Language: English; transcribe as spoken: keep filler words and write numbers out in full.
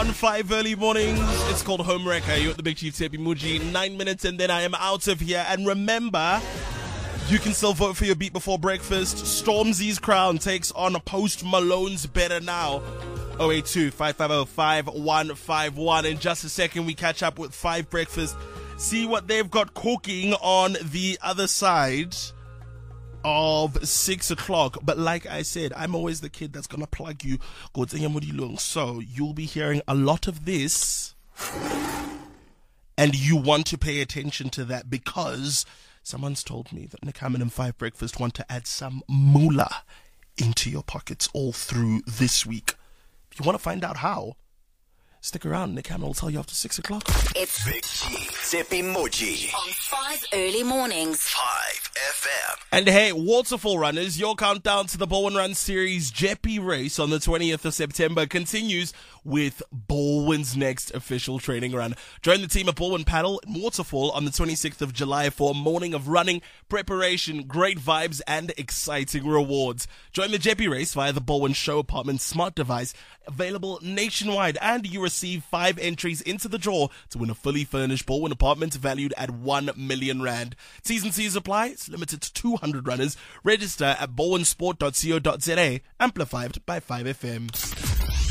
on five early mornings. It's called Home Wrecker. You're at the Big Chief Tepi Muji. Nine minutes and then I am out of here. And remember, you can still vote for your beat before breakfast. Stormzy's Crown takes on Post Malone's Better Now. oh eight two, five five oh, five one five one. In just a second, we catch up with Five Breakfast. See what they've got cooking on the other side of six o'clock. But like I said, I'm always the kid that's gonna plug you. So you'll be hearing a lot of this, and you want to pay attention to that because someone's told me that Nick Hammond and Five Breakfast want to add some moolah into your pockets all through this week. If you want to find out how, stick around. Nick Hammond will tell you after six o'clock. It's Big Chief Tepi Muji on Five Early Mornings. Five F M. And hey, Waterfall runners, your countdown to the Bowen Run Series Jeppy race on the twentieth of September continues with Bowen's next official training run. Join the team at Bowen Paddle in Waterfall on the twenty-sixth of July for a morning of running, preparation, great vibes, and exciting rewards. Join the Jeppy race via the Bowen Show Apartment smart device, available nationwide, and you receive five entries into the draw to win a fully furnished Bowen apartment valued at one million rand. T's and C's apply. It's limited to two hundred runners. Register at bowensport dot co dot za. Amplified by five F M.